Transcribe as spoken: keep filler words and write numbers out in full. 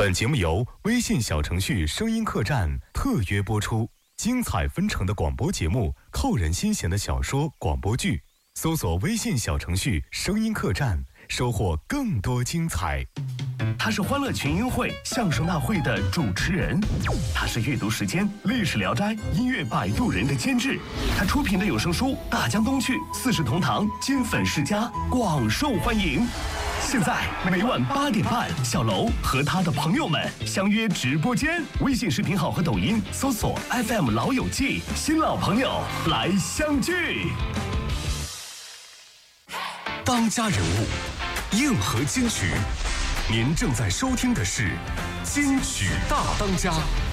本节目由微信小程序声音客栈特约播出，精彩纷呈的广播节目，扣人心弦的小说广播剧，搜索微信小程序声音客栈，收获更多精彩。 他是欢乐群英会相声大会的主持人，他是阅读时间历史聊斋音乐摆渡人的监制，他出品的有声书《大江东去》四世同堂金粉世家广受欢迎。现在每晚八点半，小楼和他的朋友们相约直播间，微信视频号和抖音搜索 F M 老友记，新老朋友来相聚。 当家人物，硬核金曲，您正在收听的是《金曲大当家》。